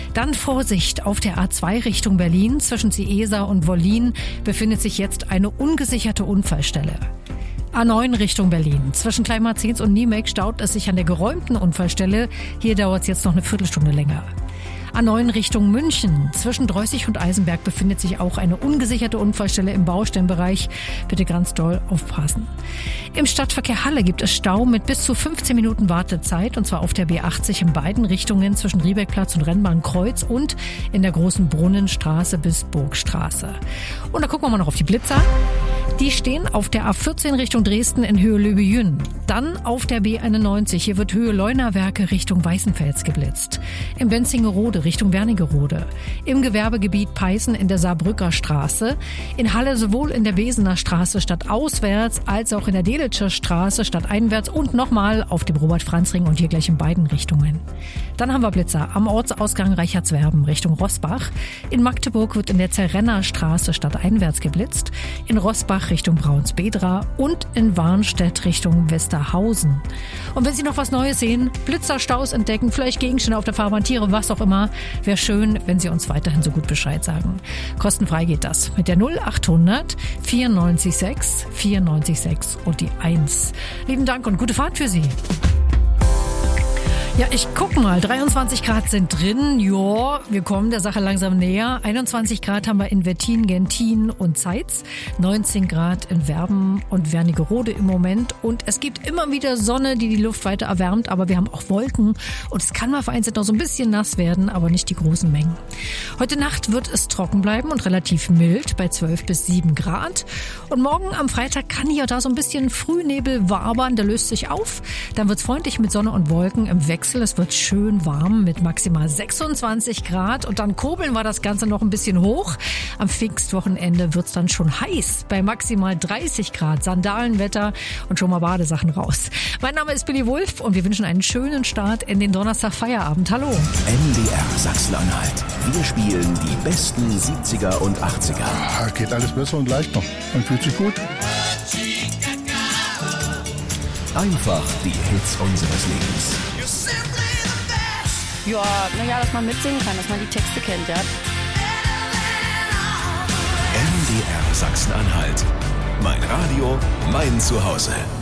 Dann Vorsicht, auf der A2 Richtung Berlin zwischen Ciesa und Wollin befindet sich jetzt eine ungesicherte Unfallstelle. A9 Richtung Berlin. Zwischen Kleinmarzens und Niemek staut es sich an der geräumten Unfallstelle. Hier dauert es jetzt noch eine Viertelstunde länger. A9 Richtung München. Zwischen Dreußig und Eisenberg befindet sich auch eine ungesicherte Unfallstelle im Baustellenbereich. Bitte ganz doll aufpassen. Im Stadtverkehr Halle gibt es Stau mit bis zu 15 Minuten Wartezeit. Und zwar auf der B80 in beiden Richtungen zwischen Riebeckplatz und Rennbahnkreuz und in der Großen Brunnenstraße bis Burgstraße. Und da gucken wir mal noch auf die Blitzer. Die stehen auf der A14 Richtung Dresden in Höhe Löbejün. Dann auf der B91. Hier wird Höhe Leunawerke Richtung Weißenfels geblitzt. Im Benzingerode Richtung Wernigerode. Im Gewerbegebiet Peißen in der Saarbrücker Straße. In Halle sowohl in der Besener Straße stadtauswärts als auch in der Delitscher Straße stadteinwärts und nochmal auf dem Robert-Franz-Ring und hier gleich in beiden Richtungen. Dann haben wir Blitzer am Ortsausgang Reichertswerben Richtung Rossbach. In Magdeburg wird in der Zerrenner Straße stadteinwärts geblitzt. In Rossbach Richtung Braunsbedra und in Warnstedt Richtung Westerhausen. Und wenn Sie noch was Neues sehen, Blitzerstaus entdecken, vielleicht Gegenstände auf der Fahrbahn, Tiere, was auch immer, wäre schön, wenn Sie uns weiterhin so gut Bescheid sagen. Kostenfrei geht das mit der 0800 94 6 und die 1. Lieben Dank und gute Fahrt für Sie. Ja, ich guck mal, 23 Grad sind drin, ja, wir kommen der Sache langsam näher. 21 Grad haben wir in Wettin, Gentin und Zeitz, 19 Grad in Werben und Wernigerode im Moment und es gibt immer wieder Sonne, die Luft weiter erwärmt, aber wir haben auch Wolken und es kann mal vereinzelt noch so ein bisschen nass werden, aber nicht die großen Mengen. Heute Nacht wird es trocken bleiben und relativ mild bei 12 bis 7 Grad und morgen am Freitag kann hier da so ein bisschen Frühnebel wabern, der löst sich auf, dann wird's freundlich mit Sonne und Wolken im Wechsel. Es wird schön warm mit maximal 26 Grad und dann kurbeln wir das Ganze noch ein bisschen hoch. Am Pfingstwochenende wird es dann schon heiß bei maximal 30 Grad. Sandalenwetter und schon mal Badesachen raus. Mein Name ist Billy Wulff und wir wünschen einen schönen Start in den Donnerstag-Feierabend. Hallo. NDR Sachsen-Anhalt. Wir spielen die besten 70er und 80er. Geht alles besser und leichter. Man fühlt sich gut. Einfach die Hits unseres Lebens. Ja, naja, dass man mitsingen kann, dass man die Texte kennt, ja. NDR Sachsen-Anhalt. Mein Radio, mein Zuhause.